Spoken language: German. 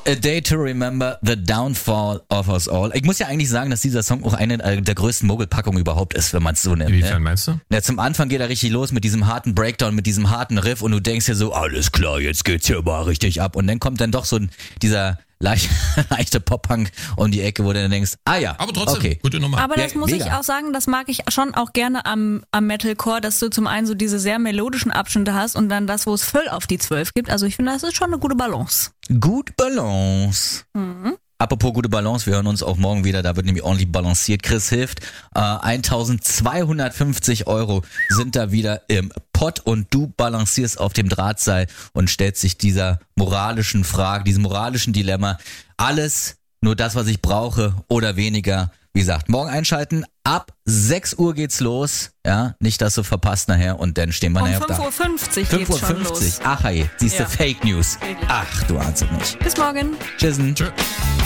A Day to Remember the Downfall of Us All. Ich muss ja eigentlich sagen, dass dieser Song auch eine der größten Mogelpackungen überhaupt ist, wenn man es so nennt. Inwiefern meinst du? Ja, zum Anfang geht er richtig los mit diesem harten Breakdown, mit diesem harten Riff und du denkst dir so, alles klar, jetzt geht's hier mal richtig ab. Und dann kommt dann doch so dieser leichte Pop-Punk um die Ecke, wo du dann denkst, ja, aber trotzdem, okay. gute Nummer. Aber das Ja, muss mega. ich auch sagen, das mag ich schon auch gerne am Metalcore, dass du zum einen so diese sehr melodischen Abschnitte hast und dann das, wo es voll auf die 12 gibt. Also ich finde, das ist schon eine gute Balance. Gut Balance. Apropos gute Balance, wir hören uns auch morgen wieder, da wird nämlich ordentlich balanciert. Chris hilft. 1.250 € sind da wieder im Pott und du balancierst auf dem Drahtseil und stellst dich dieser moralischen Frage, diesem moralischen Dilemma. Alles, nur das, was ich brauche oder weniger. Wie gesagt, morgen einschalten. Ab 6 Uhr geht's los. Ja, nicht, dass du verpasst nachher und dann stehen wir Um nachher auf da. 5.50 Uhr geht's schon los. Ach hey, siehst du, Ja. Fake News. Richtig. Ach, du ahnst es nicht. Bis morgen. Tschüssen. Tschö.